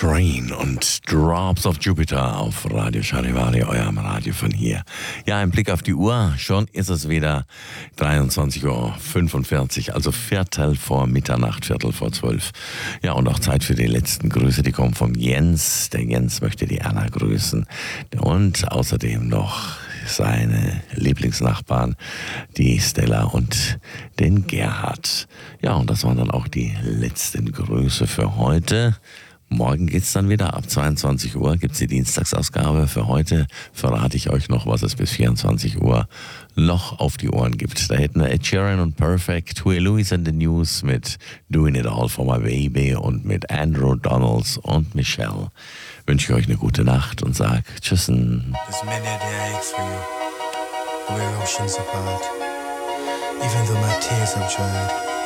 Train und Drops of Jupiter auf Radio Charivari, eurem Radio von hier. Ja, ein Blick auf die Uhr, schon ist es wieder 23:45 Uhr, also Viertel vor Mitternacht, Viertel vor 12. Ja, und auch Zeit für die letzten Grüße, die kommen vom Jens. Der Jens möchte die Anna grüßen und außerdem noch seine Lieblingsnachbarn, die Stella und den Gerhard. Ja, und das waren dann auch die letzten Grüße für heute. Morgen geht's dann wieder. Ab 22 Uhr gibt's die Dienstagsausgabe. Für heute verrate ich euch noch, was es bis 24 Uhr noch auf die Ohren gibt. Da hätten wir Ed Sheeran und Perfect, Huey Lewis and the News mit Doing It All for My Baby und mit Andrew Donalds und Michelle. Wünsche ich euch eine gute Nacht und sag Tschüssen. There's many a day I ache for you. We're oceans apart. Even though my tears have dried.